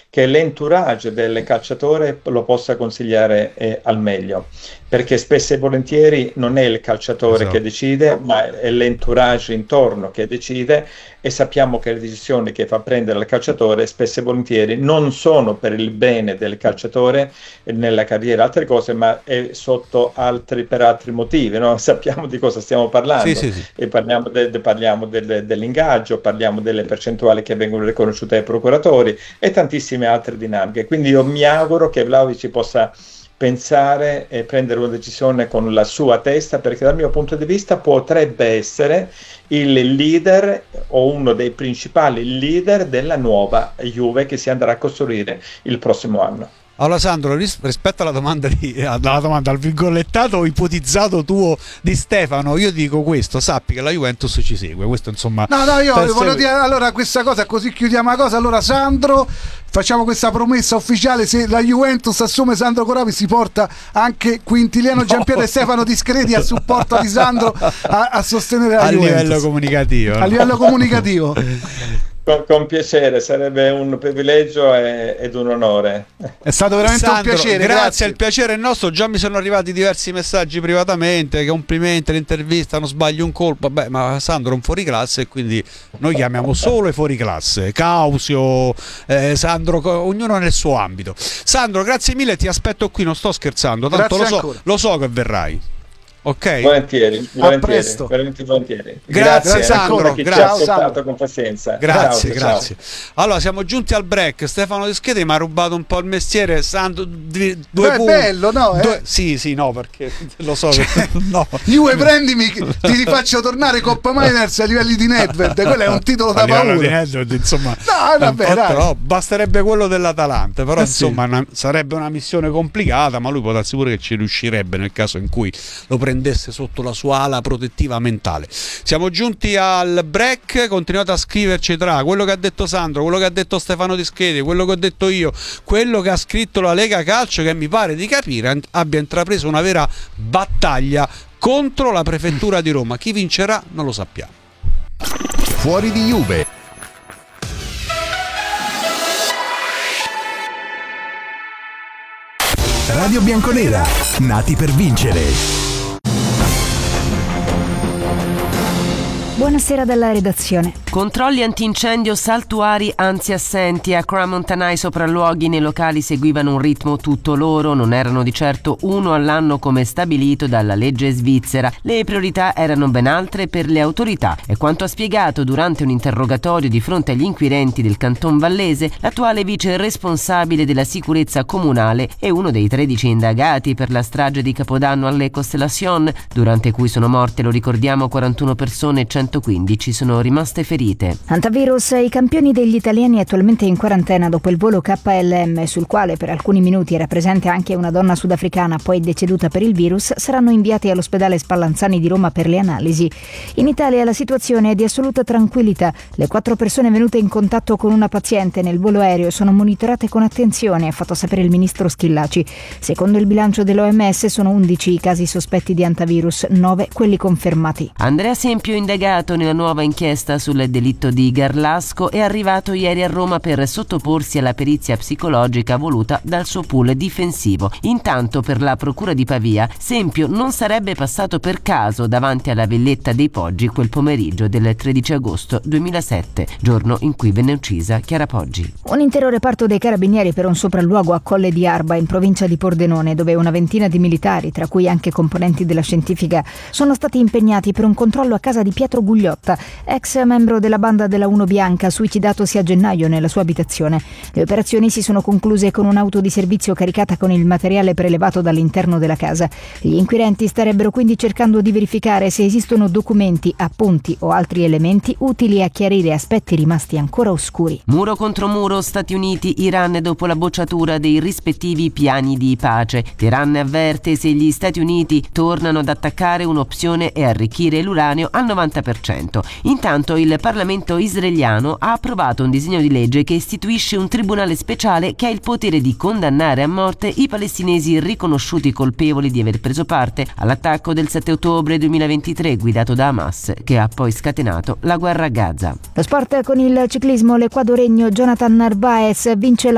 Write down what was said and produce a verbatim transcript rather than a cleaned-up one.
che l'entourage del calciatore lo possa consigliare eh, al meglio, perché spesso e volentieri non è il calciatore Esatto. che decide, ma è l'entourage intorno che decide, e sappiamo che le decisioni che fa prendere il calciatore spesso e volentieri non sono per il bene del calciatore nella carriera, altre cose, ma è sotto altri, per altri motivi, no? Sappiamo di cosa stiamo Sì, parlando, sì, sì. e parliamo, de- de- parliamo del- dell'ingaggio, parliamo delle percentuali che vengono riconosciute ai procuratori e tantissime altre dinamiche. Quindi io mi auguro che Vlahovic ci possa pensare e prendere una decisione con la sua testa, perché dal mio punto di vista potrebbe essere il leader o uno dei principali leader della nuova Juve che si andrà a costruire il prossimo anno. Allora Sandro, ris- rispetto alla domanda, di, alla domanda al virgolettato ipotizzato tuo di Stefano, io dico questo: sappi che la Juventus ci segue. Questo insomma. No, no, io per voglio segui- dire allora questa cosa, così chiudiamo la cosa. Allora Sandro, facciamo questa promessa ufficiale: se la Juventus assume Sandro Corapi si porta anche Quintiliano Giampiero e Stefano Discreti a supporto di Sandro a, a sostenere la a Juventus livello comunicativo. a livello comunicativo. Con, con piacere, sarebbe un privilegio e- ed un onore. È stato veramente Sandro, un piacere, grazie, grazie. il piacere è nostro. Già mi sono arrivati diversi messaggi privatamente, complimenti, l'intervista, non sbagli un colpo. Beh, ma Sandro è un fuoriclasse e quindi noi chiamiamo solo i fuoriclasse. Causio, eh, Sandro, co- ognuno nel suo ambito. Sandro, grazie mille, ti aspetto qui, non sto scherzando, tanto lo Grazie so, ancora. lo so che verrai. Ok? Volentieri, volentieri, presto. veramente volentieri. Grazie, Grazie Sandro, ancora a chi ci grazie. ha ascoltato Sandro. con pazienza. Grazie, Ciao, ciao. grazie. Allora, siamo giunti al break. Stefano Deschede mi ha rubato un po' il mestiere. Sandro, di- due Beh, è punti. bello, no, eh? Due- sì, sì, no, perché lo so che no. Juve, prendimi, ti rifaccio tornare Coppa Miners a livelli di Nedved. Quello è un titolo da A livello di paura. Nedved, insomma, No, vabbè, è un po' dai. troppo. Basterebbe quello dell'Atalanta, però Eh sì. insomma una- sarebbe una missione complicata, ma lui può darsi pure che ci riuscirebbe nel caso in cui lo prendesse sotto la sua ala protettiva mentale. Siamo giunti al break, continuate a scriverci tra quello che ha detto Sandro, quello che ha detto Stefano Dischede, quello che ho detto io, quello che ha scritto la Lega Calcio, che mi pare di capire abbia intrapreso una vera battaglia contro la prefettura di Roma. Chi vincerà non lo sappiamo. Fuori di Juve. Radio Bianconera, nati per vincere. Buonasera dalla redazione. Controlli antincendio saltuari anzi assenti. A Crans-Montana i sopralluoghi nei locali seguivano un ritmo tutto loro, non erano di certo uno all'anno come stabilito dalla legge svizzera. Le priorità erano ben altre per le autorità. È quanto ha spiegato durante un interrogatorio di fronte agli inquirenti del Canton Vallese l'attuale vice responsabile della sicurezza comunale e uno dei tredici indagati per la strage di Capodanno alle Constellation, durante cui sono morte, lo ricordiamo, quarantuno persone e centoquindici sono rimaste ferite. Antivirus, i campioni degli italiani attualmente in quarantena dopo il volo K L M, sul quale per alcuni minuti era presente anche una donna sudafricana poi deceduta per il virus, saranno inviati all'ospedale Spallanzani di Roma per le analisi. In Italia la situazione è di assoluta tranquillità. Le quattro persone venute in contatto con una paziente nel volo aereo sono monitorate con attenzione, ha fatto sapere il ministro Schillaci. Secondo il bilancio dell'O M S sono undici i casi sospetti di antivirus, nove quelli confermati. Andrea Sempio, indagato nella nuova inchiesta sul delitto di Garlasco, è arrivato ieri a Roma per sottoporsi alla perizia psicologica voluta dal suo pool difensivo. Intanto per la procura di Pavia, Sempio non sarebbe passato per caso davanti alla Villetta dei Poggi quel pomeriggio del tredici agosto duemilasette, giorno in cui venne uccisa Chiara Poggi. Un intero reparto dei carabinieri per un sopralluogo a Colle di Arba, in provincia di Pordenone, dove una ventina di militari, tra cui anche componenti della scientifica, sono stati impegnati per un controllo a casa di Pietro Gugliotta, ex membro della banda della Uno Bianca, suicidatosi a gennaio nella sua abitazione. Le operazioni si sono concluse con un'auto di servizio caricata con il materiale prelevato dall'interno della casa. Gli inquirenti starebbero quindi cercando di verificare se esistono documenti, appunti o altri elementi utili a chiarire aspetti rimasti ancora oscuri. Muro contro muro, Stati Uniti, Iran dopo la bocciatura dei rispettivi piani di pace. Teheran avverte: se gli Stati Uniti tornano ad attaccare, un'opzione è arricchire l'uranio al novanta per cento. Intanto il Parlamento israeliano ha approvato un disegno di legge che istituisce un tribunale speciale che ha il potere di condannare a morte i palestinesi riconosciuti colpevoli di aver preso parte all'attacco del sette ottobre duemilaventitré guidato da Hamas, che ha poi scatenato la guerra a Gaza. Lo sport con il ciclismo, l'equadoregno Jonathan Narvaez vince la